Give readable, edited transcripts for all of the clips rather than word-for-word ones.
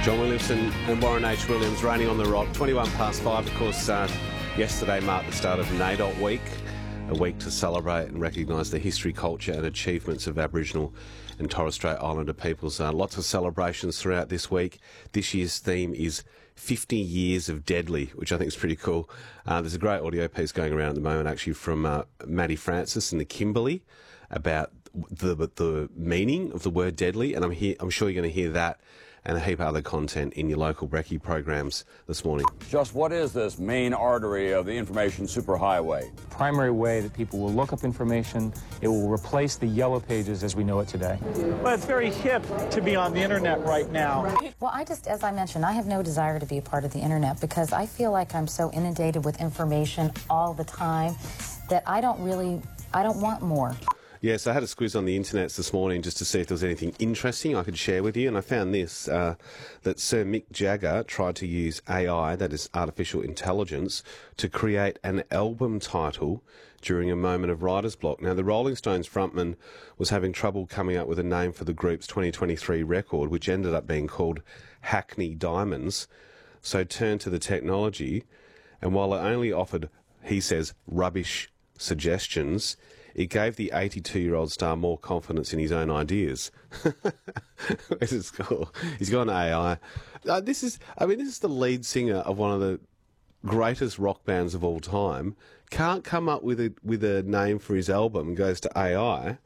John Williamson and Warren H. Williams, Raining on the Rock, 21 past 5. Of course, yesterday marked the start of NAIDOT Week, a week to celebrate and recognise the history, culture and achievements of Aboriginal and Torres Strait Islander peoples. Lots of celebrations throughout this week. This year's theme is 50 Years of Deadly, which I think is pretty cool. There's a great audio piece going around at the moment, actually, from Maddie Francis in the Kimberley about the meaning of the word deadly, and I'm sure you're going to hear that and a heap of other content in your local Brekkie programs this morning. Just what is this main artery of the information superhighway? Primary way that people will look up information. It will replace the yellow pages as we know it today. Well, it's very hip to be on the internet right now. Well, as I mentioned, I have no desire to be a part of the internet because I feel like I'm so inundated with information all the time that I don't want more. Yes, I had a squiz on the internet this morning just to see if there was anything interesting I could share with you, and I found this, that Sir Mick Jagger tried to use AI, that is artificial intelligence, to create an album title during a moment of writer's block. Now, the Rolling Stones frontman was having trouble coming up with a name for the group's 2023 record, which ended up being called Hackney Diamonds, so turned to the technology, and while it only offered, he says, rubbish suggestions, it gave the 82-year-old star more confidence in his own ideas. This is cool. He's got an AI. This is the lead singer of one of the greatest rock bands of all time. Can't come up with a name for his album and goes to AI.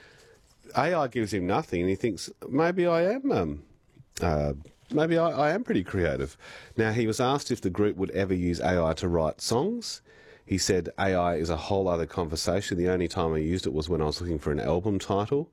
AI gives him nothing, and he thinks maybe I am. Maybe I am pretty creative. Now, he was asked if the group would ever use AI to write songs. He said, AI is a whole other conversation. The only time I used it was when I was looking for an album title.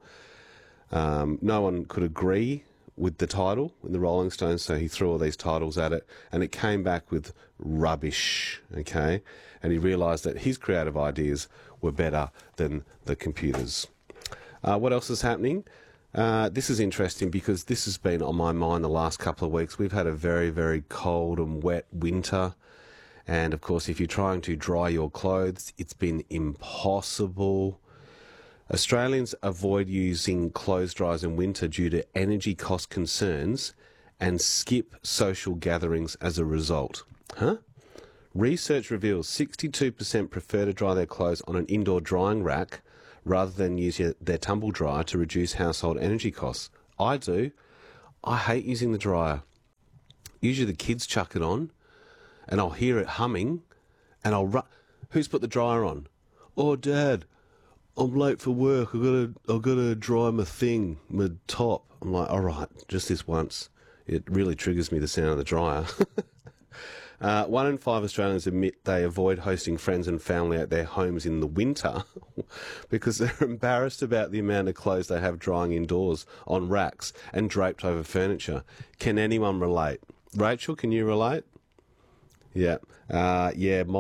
No one could agree with the title in the Rolling Stones, so he threw all these titles at it, and it came back with rubbish, okay? And he realised that his creative ideas were better than the computers. What else is happening? This is interesting because this has been on my mind the last couple of weeks. We've had a very, very cold and wet winter. And, of course, if you're trying to dry your clothes, it's been impossible. Australians avoid using clothes dryers in winter due to energy cost concerns and skip social gatherings as a result. Research reveals 62% prefer to dry their clothes on an indoor drying rack rather than use their tumble dryer to reduce household energy costs. I do. I hate using the dryer. Usually the kids chuck it on, and I'll hear it humming, and I'll run. Who's put the dryer on? Oh, Dad, I'm late for work. I've got to dry my top. I'm like, all right, just this once. It really triggers me, the sound of the dryer. 1 in 5 Australians admit they avoid hosting friends and family at their homes in the winter because they're embarrassed about the amount of clothes they have drying indoors on racks and draped over furniture. Can anyone relate? Rachel, can you relate? Yeah, I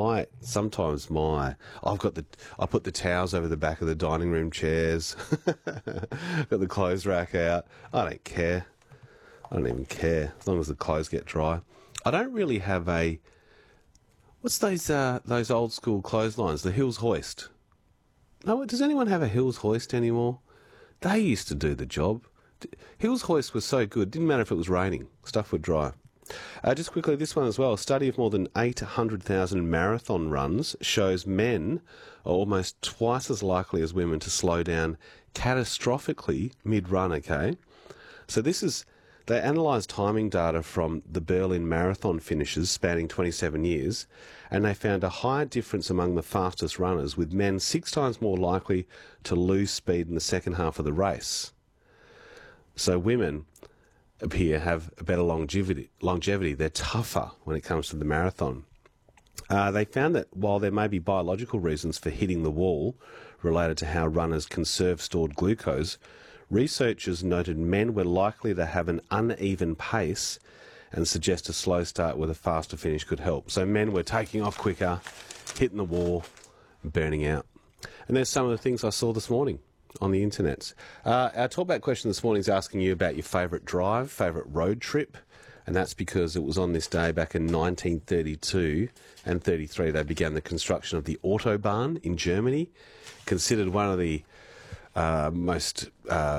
put the towels over the back of the dining room chairs, got the clothes rack out. I don't care. I don't even care as long as the clothes get dry. I don't really have what's those old school clotheslines, the Hills Hoist. No, does anyone have a Hills Hoist anymore? They used to do the job. Hills Hoist was so good, didn't matter if it was raining, stuff would dry. Just quickly, this one as well. A study of more than 800,000 marathon runs shows men are almost twice as likely as women to slow down catastrophically mid-run, okay? So they analysed timing data from the Berlin Marathon finishes spanning 27 years, and they found a higher difference among the fastest runners, with men 6 times more likely to lose speed in the second half of the race. So women appear have a better longevity. They're tougher when it comes to the marathon. They found that while there may be biological reasons for hitting the wall related to how runners conserve stored glucose, researchers noted men were likely to have an uneven pace and suggest a slow start with a faster finish could help. So men were taking off quicker, hitting the wall, burning out. And there's some of the things I saw this morning on the internet. Our talkback question this morning is asking you about your favourite drive, favourite road trip, and that's because it was on this day back in 1932 and 33 they began the construction of the Autobahn in Germany, considered one of the most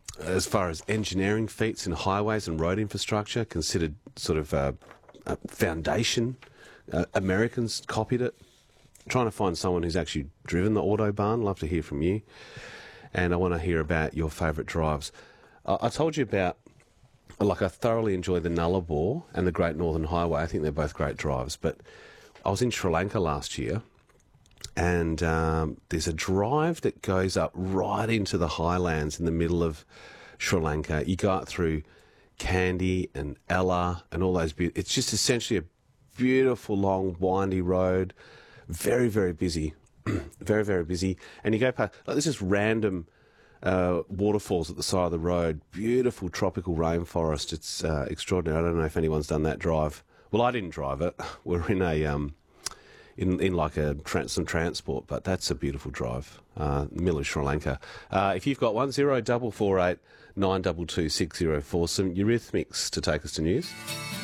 as far as engineering feats in highways and road infrastructure, considered sort of a foundation. Americans copied it. Trying to find someone who's actually driven the Autobahn. Love to hear from you. And I want to hear about your favourite drives. I told you about, I thoroughly enjoy the Nullarbor and the Great Northern Highway. I think they're both great drives. But I was in Sri Lanka last year, and there's a drive that goes up right into the highlands in the middle of Sri Lanka. You go up through Kandy and Ella and all those. It's just essentially a beautiful, long, windy road. Very, very busy. Very, very busy. And you go past, there's just random waterfalls at the side of the road. Beautiful tropical rainforest. It's extraordinary. I don't know if anyone's done that drive. Well, I didn't drive it. We're in a in like some transport, but that's a beautiful drive. Middle of Sri Lanka. If you've got 0448 922 604, some Eurythmics to take us to news.